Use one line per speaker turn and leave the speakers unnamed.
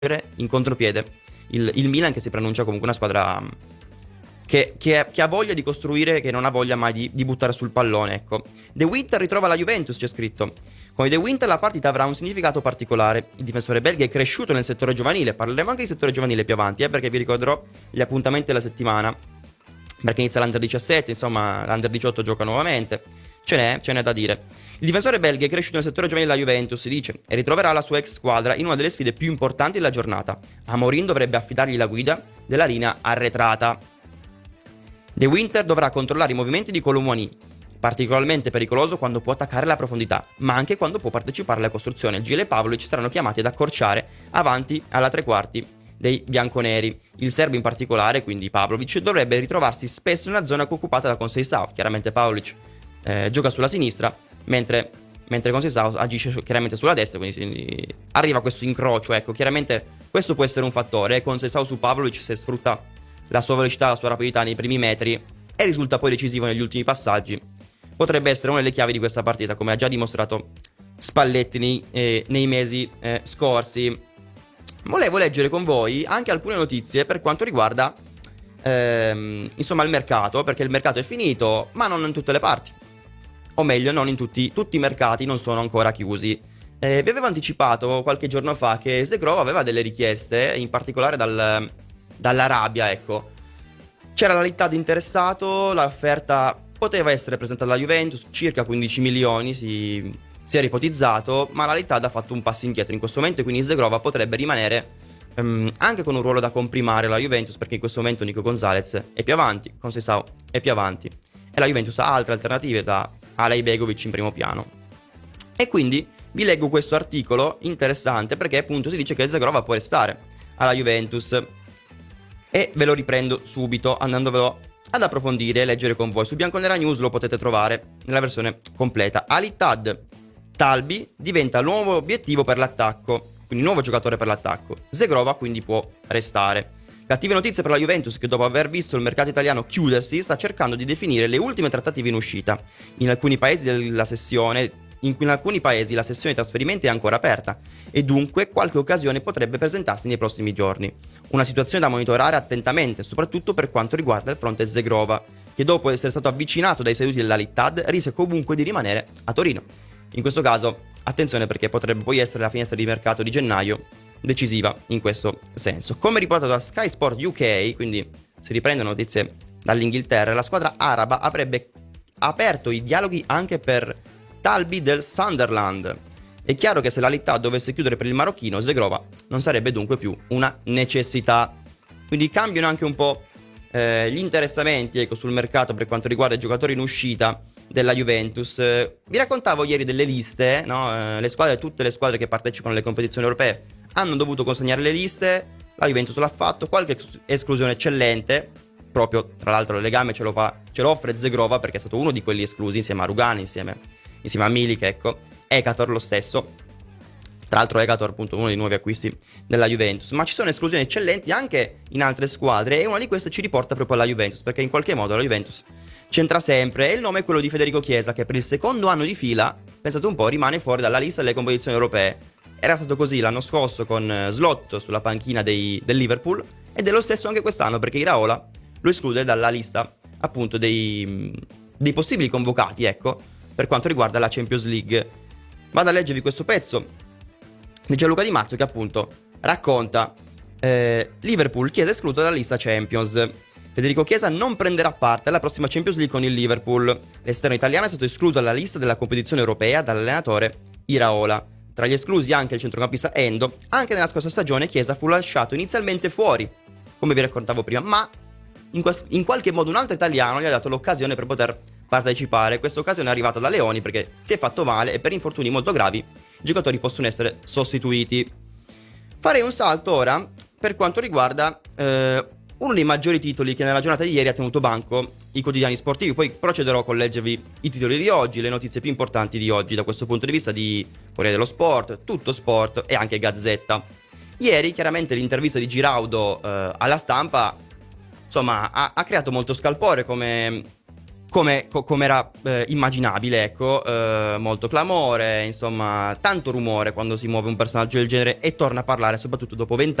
in contropiede il Milan, che si preannuncia comunque una squadra che ha voglia di costruire, che non ha voglia mai di buttare sul pallone, ecco. De Winter ritrova la Juventus, c'è scritto. Con i De Winter la partita avrà un significato particolare. Il difensore belga è cresciuto nel settore giovanile. Parleremo anche di settore giovanile più avanti, perché vi ricorderò gli appuntamenti della settimana, perché inizia l'Under 17, insomma l'Under 18 gioca nuovamente. Ce n'è da dire. Il difensore belga è cresciuto nel settore giovanile della Juventus, si dice, e ritroverà la sua ex squadra in una delle sfide più importanti della giornata. Amorim dovrebbe affidargli la guida della linea arretrata. De Winter dovrà controllare i movimenti di Colomouani, particolarmente pericoloso quando può attaccare la profondità, ma anche quando può partecipare alla costruzione. Gil e Pavlovic saranno chiamati ad accorciare avanti alla tre quarti dei bianconeri. Il serbo in particolare, quindi Pavlovic, dovrebbe ritrovarsi spesso nella zona occupata da Conceição. Chiaramente Pavlovic gioca sulla sinistra, mentre Conceição agisce chiaramente sulla destra, quindi arriva questo incrocio, ecco. Chiaramente questo può essere un fattore. Conceição su Pavlovic, se sfrutta la sua velocità, la sua rapidità nei primi metri e risulta poi decisivo negli ultimi passaggi, potrebbe essere una delle chiavi di questa partita, come ha già dimostrato Spalletti nei mesi scorsi. Volevo leggere con voi anche alcune notizie per quanto riguarda insomma il mercato, perché il mercato è finito, ma non in tutte le parti, o meglio non in tutti i mercati non sono ancora chiusi. Vi avevo anticipato qualche giorno fa che Zegrov aveva delle richieste, in particolare dall'Arabia, ecco. C'era la Littad interessato, l'offerta poteva essere presentata alla Juventus, circa 15 milioni si era ipotizzato, ma la Littad ha fatto un passo indietro in questo momento, e quindi Zegrova potrebbe rimanere anche con un ruolo da comprimare la Juventus, perché in questo momento Nico Gonzalez è più avanti, Conceição è più avanti, e la Juventus ha altre alternative da Alay Begovic in primo piano. E quindi vi leggo questo articolo interessante, perché appunto si dice che Zegrova può restare alla Juventus. E ve lo riprendo subito andandovelo ad approfondire e leggere con voi. Su Bianconera News lo potete trovare nella versione completa. Al-Ittihad, Talbi diventa nuovo obiettivo per l'attacco, quindi nuovo giocatore per l'attacco. Zegrova quindi può restare. Cattive notizie per la Juventus, che dopo aver visto il mercato italiano chiudersi sta cercando di definire le ultime trattative in uscita. In alcuni paesi la sessione di trasferimenti è ancora aperta e dunque qualche occasione potrebbe presentarsi nei prossimi giorni. Una situazione da monitorare attentamente, soprattutto per quanto riguarda il fronte Zegrova, che dopo essere stato avvicinato dai seduti dell'Al-Ittihad rischia comunque di rimanere a Torino. In questo caso, attenzione, perché potrebbe poi essere la finestra di mercato di gennaio decisiva in questo senso. Come riportato da Sky Sport UK, quindi si riprendono notizie dall'Inghilterra, la squadra araba avrebbe aperto i dialoghi anche per Talbi del Sunderland. È chiaro che se l'Al-Ittihad dovesse chiudere per il marocchino, Zegrova non sarebbe dunque più una necessità. Quindi cambiano anche un po' gli interessamenti, ecco, sul mercato per quanto riguarda i giocatori in uscita della Juventus. Vi raccontavo ieri delle liste, no? Tutte le squadre che partecipano alle competizioni europee hanno dovuto consegnare le liste. La Juventus l'ha fatto, qualche esclusione eccellente. Proprio, tra l'altro, il legame ce lo offre Zegrova, perché è stato uno di quelli esclusi insieme a Rugan, insieme a Milik, ecco. Ekator lo stesso. Tra l'altro Ekator appunto uno dei nuovi acquisti della Juventus. Ma ci sono esclusioni eccellenti anche in altre squadre, e una di queste ci riporta proprio alla Juventus, perché in qualche modo la Juventus c'entra sempre, e il nome è quello di Federico Chiesa, che per il secondo anno di fila, pensate un po', rimane fuori dalla lista delle competizioni europee. Era stato così l'anno scorso con Slot sulla panchina del Liverpool, ed è lo stesso anche quest'anno, perché Iraola lo esclude dalla lista appunto dei possibili convocati, ecco, per quanto riguarda la Champions League. Vado a leggervi questo pezzo di Gianluca Di Marzio, che appunto racconta Liverpool, Chiesa escluso dalla lista Champions. Federico Chiesa non prenderà parte alla prossima Champions League con il Liverpool. L'esterno italiano è stato escluso dalla lista della competizione europea dall'allenatore Iraola. Tra gli esclusi anche il centrocampista Endo. Anche nella scorsa stagione Chiesa fu lasciato inizialmente fuori, come vi raccontavo prima, ma in qualche modo un altro italiano gli ha dato l'occasione per poter partecipare. Questa occasione è arrivata da Leoni, perché si è fatto male e per infortuni molto gravi i giocatori possono essere sostituiti. Farei un salto ora per quanto riguarda uno dei maggiori titoli che nella giornata di ieri ha tenuto banco i quotidiani sportivi. Poi procederò con leggervi i titoli di oggi, le notizie più importanti di oggi da questo punto di vista, di Corriere dello Sport, Tutto Sport e anche Gazzetta. Ieri chiaramente l'intervista di Giraudo alla stampa, insomma, ha creato molto scalpore, come come era immaginabile, ecco, molto clamore, insomma, tanto rumore quando si muove un personaggio del genere e torna a parlare soprattutto dopo 20